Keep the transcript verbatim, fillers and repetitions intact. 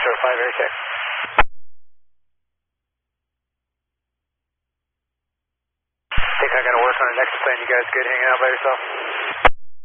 zero five, very safe. Think I gotta work on an exit plan. You guys good hanging out by yourself?